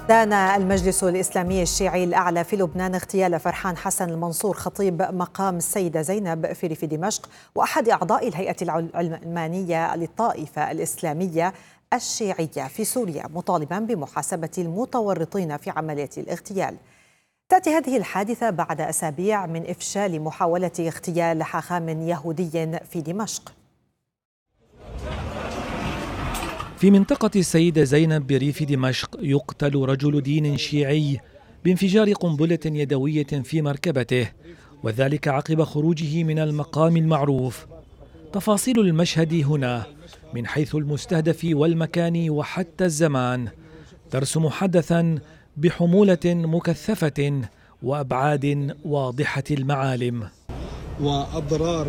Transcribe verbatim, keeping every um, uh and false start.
دان المجلس الإسلامي الشيعي الأعلى في لبنان اغتيال فرحان حسن المنصور خطيب مقام السيدة زينب في ريف دمشق وأحد أعضاء الهيئة العلمانية للطائفة الإسلامية الشيعية في سوريا، مطالبا بمحاسبة المتورطين في عملية الاغتيال. تأتي هذه الحادثة بعد أسابيع من إفشال محاولة اغتيال حاخام يهودي في دمشق. في منطقة السيدة زينب بريف دمشق يقتل رجل دين شيعي بانفجار قنبلة يدوية في مركبته، وذلك عقب خروجه من المقام المعروف. تفاصيل المشهد هنا من حيث المستهدف والمكان وحتى الزمان ترسم حدثا بحمولة مكثفة وأبعاد واضحة المعالم وأضرار